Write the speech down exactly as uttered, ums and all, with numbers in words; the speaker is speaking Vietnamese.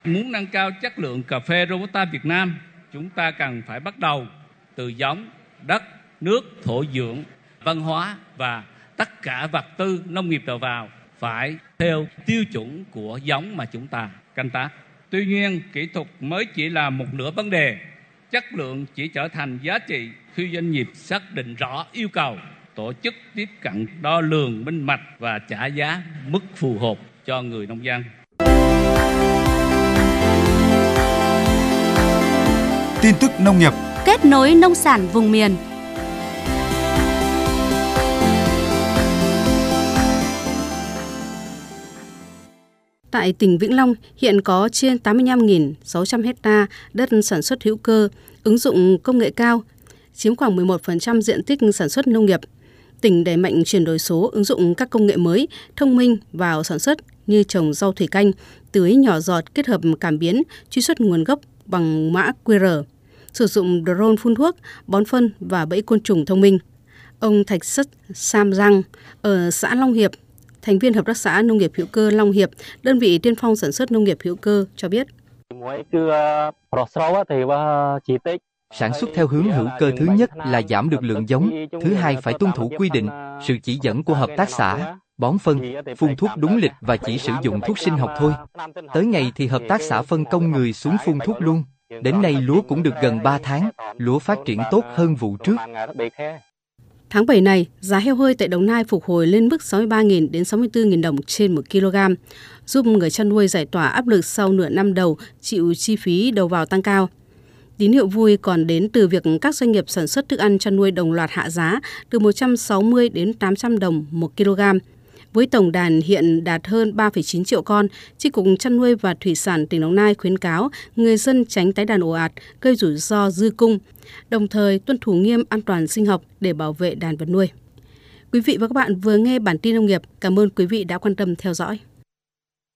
Muốn nâng cao chất lượng cà phê Robusta Việt Nam, chúng ta cần phải bắt đầu từ giống, đất, nước, thổ dưỡng, văn hóa và tất cả vật tư nông nghiệp đầu vào phải theo tiêu chuẩn của giống mà chúng ta canh tác. Tuy nhiên, kỹ thuật mới chỉ là một nửa vấn đề. Chất lượng chỉ trở thành giá trị khi doanh nghiệp xác định rõ yêu cầu, tổ chức tiếp cận đo lường minh bạch và trả giá mức phù hợp cho người nông dân. Tin tức nông nghiệp, kết nối nông sản vùng miền. Tại tỉnh Vĩnh Long, hiện có trên tám mươi lăm nghìn sáu trăm hecta đất sản xuất hữu cơ, ứng dụng công nghệ cao, chiếm khoảng mười một phần trăm diện tích sản xuất nông nghiệp. Tỉnh đẩy mạnh chuyển đổi số, ứng dụng các công nghệ mới, thông minh vào sản xuất như trồng rau thủy canh, tưới nhỏ giọt kết hợp cảm biến, truy xuất nguồn gốc bằng mã quy rờ, sử dụng drone phun thuốc, bón phân và bẫy côn trùng thông minh. Ông Thạch Sất Sam Giang ở xã Long Hiệp, thành viên Hợp tác xã Nông nghiệp hữu cơ Long Hiệp, đơn vị tiên phong sản xuất nông nghiệp hữu cơ cho biết. Sản xuất theo hướng hữu cơ thứ nhất là giảm được lượng giống, thứ hai phải tuân thủ quy định, sự chỉ dẫn của hợp tác xã, bón phân, phun thuốc đúng lịch và chỉ sử dụng thuốc sinh học thôi. Tới ngày thì hợp tác xã phân công người xuống phun thuốc luôn. Đến nay lúa cũng được gần ba tháng, lúa phát triển tốt hơn vụ trước. Tháng bảy này, giá heo hơi tại Đồng Nai phục hồi lên mức sáu mươi ba nghìn đến sáu mươi tư nghìn đồng trên một kg, giúp người chăn nuôi giải tỏa áp lực sau nửa năm đầu chịu chi phí đầu vào tăng cao. Tín hiệu vui còn đến từ việc các doanh nghiệp sản xuất thức ăn chăn nuôi đồng loạt hạ giá từ một trăm sáu mươi đến tám trăm đồng một kg. Với tổng đàn hiện đạt hơn ba phẩy chín triệu con, Chi cục Chăn nuôi và Thủy sản tỉnh Đồng Nai khuyến cáo người dân tránh tái đàn ồ ạt, gây rủi ro dư cung, đồng thời tuân thủ nghiêm an toàn sinh học để bảo vệ đàn vật nuôi. Quý vị và các bạn vừa nghe bản tin nông nghiệp. Cảm ơn quý vị đã quan tâm theo dõi.